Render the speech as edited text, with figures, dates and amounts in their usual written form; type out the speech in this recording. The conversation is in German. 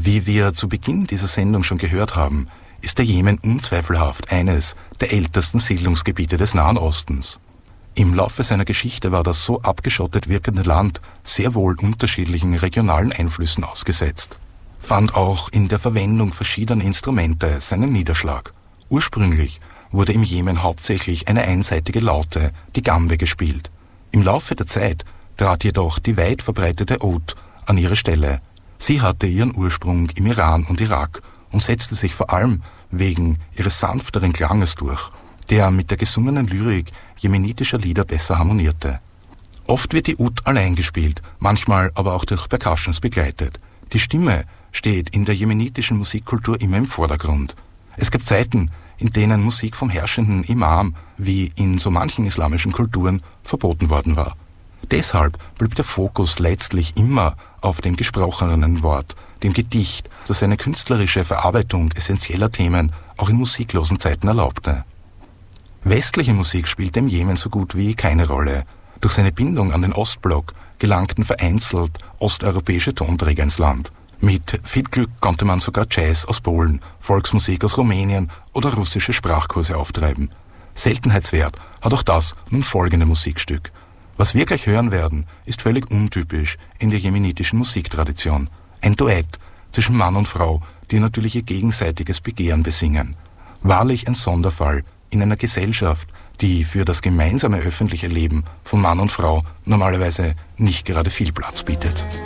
Wie wir zu Beginn dieser Sendung schon gehört haben, ist der Jemen unzweifelhaft eines der ältesten Siedlungsgebiete des Nahen Ostens. Im Laufe seiner Geschichte war das so abgeschottet wirkende Land sehr wohl unterschiedlichen regionalen Einflüssen ausgesetzt, fand auch in der Verwendung verschiedener Instrumente seinen Niederschlag. Ursprünglich wurde im Jemen hauptsächlich eine einseitige Laute, die Gambe, gespielt. Im Laufe der Zeit trat jedoch die weit verbreitete Oud an ihre Stelle. Sie hatte ihren Ursprung im Iran und Irak und setzte sich vor allem wegen ihres sanfteren Klanges durch, der mit der gesungenen Lyrik jemenitischer Lieder besser harmonierte. Oft wird die Oud allein gespielt, manchmal aber auch durch Percussions begleitet. Die Stimme steht in der jemenitischen Musikkultur immer im Vordergrund. Es gab Zeiten, in denen Musik vom herrschenden Imam, wie in so manchen islamischen Kulturen, verboten worden war. Deshalb blieb der Fokus letztlich immer auf dem gesprochenen Wort, dem Gedicht, das eine künstlerische Verarbeitung essentieller Themen auch in musiklosen Zeiten erlaubte. Westliche Musik spielte im Jemen so gut wie keine Rolle. Durch seine Bindung an den Ostblock gelangten vereinzelt osteuropäische Tonträger ins Land. Mit viel Glück konnte man sogar Jazz aus Polen, Volksmusik aus Rumänien oder russische Sprachkurse auftreiben. Seltenheitswert hat auch das nun folgende Musikstück. Was wir gleich hören werden, ist völlig untypisch in der jemenitischen Musiktradition. Ein Duett zwischen Mann und Frau, die natürlich ihr gegenseitiges Begehren besingen. Wahrlich ein Sonderfall in einer Gesellschaft, die für das gemeinsame öffentliche Leben von Mann und Frau normalerweise nicht gerade viel Platz bietet.